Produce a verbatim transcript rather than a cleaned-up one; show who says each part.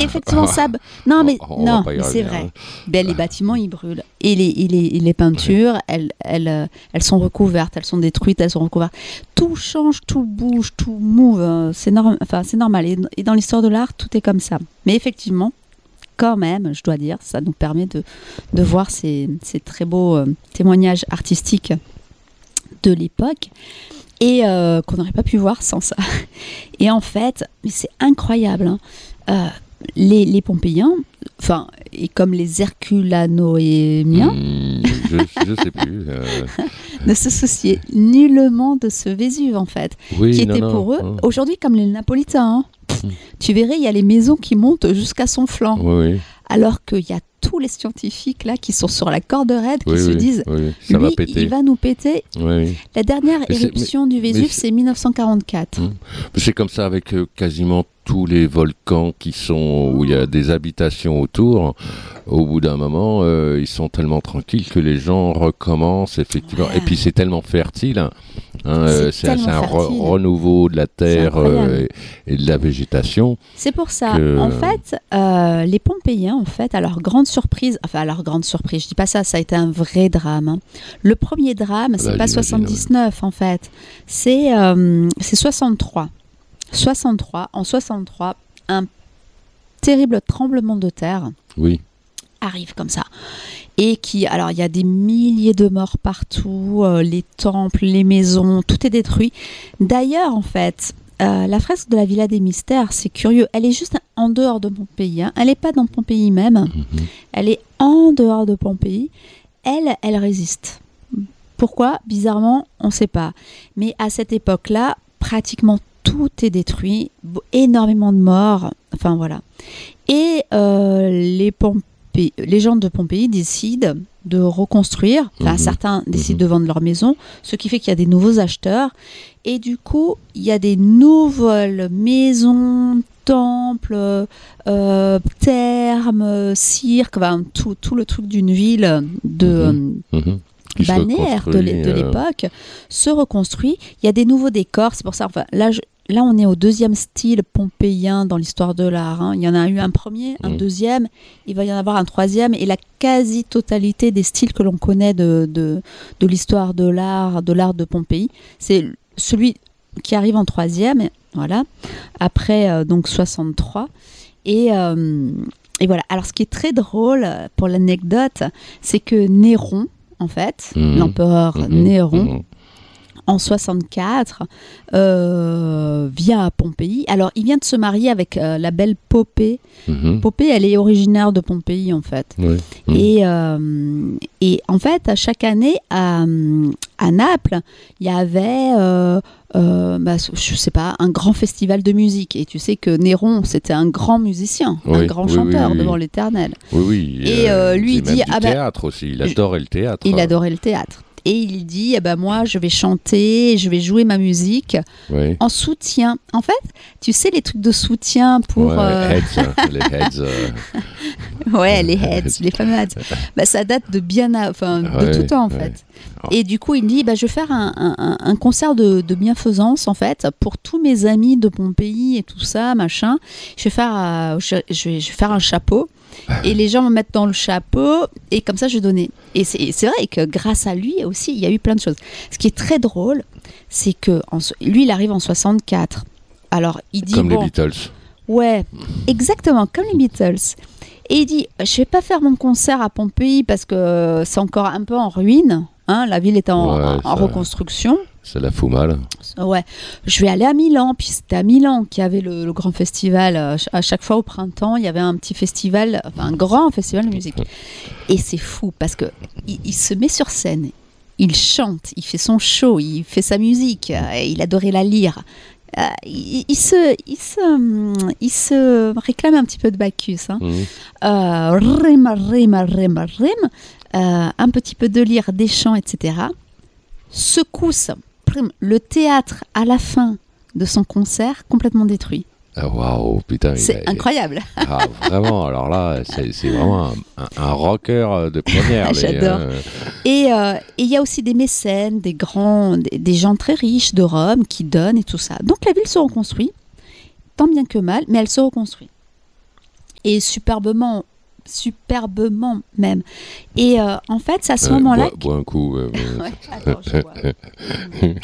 Speaker 1: effectivement, ça. Non, mais
Speaker 2: on, on
Speaker 1: non, mais c'est vrai. Ben, les bâtiments, ils brûlent. Et les, et les, et les peintures, ouais. elles, elles, elles sont recouvertes, elles sont détruites, elles sont recouvertes. Tout change, tout bouge, tout move. C'est, norm... enfin, c'est normal. Et, et dans l'histoire de l'art, tout est comme ça. Mais effectivement, quand même, je dois dire, ça nous permet de, de voir ces, ces très beaux euh, témoignages artistiques de l'époque. Et euh, qu'on n'aurait pas pu voir sans ça. Et en fait, mais c'est incroyable, hein, euh, les, les Pompéiens, enfin, et comme les Herculano-émiens,
Speaker 2: mmh, je, je sais plus, euh...
Speaker 1: ne se souciaient nullement de ce Vésuve, en fait,
Speaker 2: oui,
Speaker 1: qui
Speaker 2: non,
Speaker 1: était
Speaker 2: non,
Speaker 1: pour eux,
Speaker 2: non.
Speaker 1: aujourd'hui, comme les Napolitains. Hein. Mmh. Tu verrais, il y a les maisons qui montent jusqu'à son flanc.
Speaker 2: Oui, oui.
Speaker 1: Alors qu'il y a tous les scientifiques là qui sont sur la corde raide, qui
Speaker 2: oui,
Speaker 1: se
Speaker 2: oui,
Speaker 1: disent
Speaker 2: oui, ça
Speaker 1: lui,
Speaker 2: va péter.
Speaker 1: il va nous péter.
Speaker 2: Oui, oui.
Speaker 1: La dernière
Speaker 2: mais
Speaker 1: éruption
Speaker 2: mais,
Speaker 1: du Vésuve, c'est... c'est mille neuf cent quarante-quatre.
Speaker 2: Mmh. C'est comme ça avec euh, quasiment tous les volcans qui sont où il y a des habitations autour. Au bout d'un moment, euh, ils sont tellement tranquilles que les gens recommencent effectivement. Ouais. Et puis c'est tellement fertile. Hein, euh, c'est, c'est, c'est un re- renouveau de la terre euh, et, et de la végétation.
Speaker 1: C'est pour ça. Que... En fait, euh, les Pompéiens, en fait, à leur grande surprise, enfin à leur grande surprise, je dis pas ça, ça a été un vrai drame. Hein. Le premier drame, c'est bah, pas soixante-dix-neuf ouais. en fait, c'est euh, c'est soixante-trois. soixante-trois. En soixante-trois, un terrible tremblement de terre.
Speaker 2: Oui.
Speaker 1: Arrive comme ça. Et qui, alors il y a des milliers de morts partout, euh, les temples, les maisons, tout est détruit. D'ailleurs, en fait, euh, la fresque de la Villa des Mystères, c'est curieux, elle est juste en dehors de Pompéi. Hein. Elle n'est pas dans Pompéi même, mm-hmm. elle est en dehors de Pompéi. Elle, elle résiste. Pourquoi ? Bizarrement, on ne sait pas. Mais à cette époque-là, pratiquement tout est détruit, énormément de morts, enfin voilà. Et euh, les Pompéi les gens de Pompéi décident de reconstruire, enfin, mmh, certains mmh. décident de vendre leur maison, ce qui fait qu'il y a des nouveaux acheteurs, et du coup, il y a des nouvelles maisons, temples, euh, thermes, cirques, enfin, tout, tout le truc d'une ville de... Mmh. Mmh. balnéaire de, l'é- de l'époque, euh... se reconstruit. Il y a des nouveaux décors, c'est pour ça, enfin, là, je, là on est au deuxième style pompéien dans l'histoire de l'art. Hein. Il y en a eu un premier, un mmh. deuxième, il va y en avoir un troisième, et la quasi-totalité des styles que l'on connaît de, de, de l'histoire de l'art, de l'art de Pompéi, c'est celui qui arrive en troisième, voilà, après euh, donc soixante-trois. Et... Euh, et voilà. Alors, ce qui est très drôle pour l'anecdote, c'est que Néron, en fait, mmh. l'empereur mmh. Néron, mmh. en soixante-quatre, euh, vient à Pompéi. Alors, il vient de se marier avec euh, la belle Popée. Mmh. Popée, elle est originaire de Pompéi, en fait. Oui. Mmh. Et, euh, et en fait, à chaque année, à, à Naples, il y avait... Euh, Euh, bah, je sais pas, un grand festival de musique. Et tu sais que Néron, c'était un grand musicien, oui, un grand oui, chanteur oui, oui, devant oui. l'Éternel.
Speaker 2: Oui, oui.
Speaker 1: Et euh, lui, il dit...
Speaker 2: Ah bah, théâtre aussi, il adorait le théâtre.
Speaker 1: Il adorait le théâtre. Et il dit, eh ben moi, je vais chanter, je vais jouer ma musique oui. en soutien. En fait, tu sais, les trucs de soutien pour...
Speaker 2: Ouais,
Speaker 1: euh...
Speaker 2: heads, les heads. Euh...
Speaker 1: ouais, les heads, les fameux heads. Bah, ça date de bien... À... Enfin, ouais, de tout temps, en ouais. fait. Et du coup, il me dit, bah, je vais faire un, un, un concert de, de bienfaisance, en fait, pour tous mes amis de Pompéi et tout ça, machin. Je vais faire, euh, je, je, vais, je vais faire un chapeau. Et les gens me mettent dans le chapeau, et comme ça, je donnais. Et c'est, c'est vrai que grâce à lui aussi, il y a eu plein de choses. Ce qui est très drôle, c'est que en, lui, il arrive en soixante-quatre. Alors, il dit...
Speaker 2: Comme
Speaker 1: bon,
Speaker 2: les Beatles.
Speaker 1: Ouais, exactement, comme les Beatles. Et il dit, je vais pas faire mon concert à Pompéi parce que c'est encore un peu en ruine. Hein, la ville est en, ouais, en reconstruction.
Speaker 2: Ça la fout mal.
Speaker 1: Ouais, je vais aller à Milan. Puis c'était à Milan qu'il y avait le, le grand festival. À chaque fois au printemps, il y avait un petit festival, enfin un grand festival de musique. Et c'est fou parce que il, il se met sur scène, il chante, il fait son show, il fait sa musique. Il adorait la lire. Euh, il, il, se, il, se, il se réclame un petit peu de Bacchus. Hein. Mmh. Euh, rima, rima, rima, rima. Euh, un petit peu de lyre, des chants, et cetera. Secousse le théâtre à la fin de son concert complètement détruit.
Speaker 2: Ah, waouh, putain.
Speaker 1: C'est
Speaker 2: a,
Speaker 1: incroyable.
Speaker 2: Ah, vraiment, alors là, c'est, c'est vraiment un, un, un rocker de première.
Speaker 1: J'adore. Mais, euh... Et il euh, y a aussi des mécènes, des grands, des, des gens très riches de Rome qui donnent et tout ça. Donc la ville se reconstruit, tant bien que mal, mais elle se reconstruit. et superbement, superbement même. Et euh, en fait, c'est à ce
Speaker 2: Euh,
Speaker 1: moment-là.
Speaker 2: bois, bois un coup. euh, mais-
Speaker 1: Ouais, attends, je bois.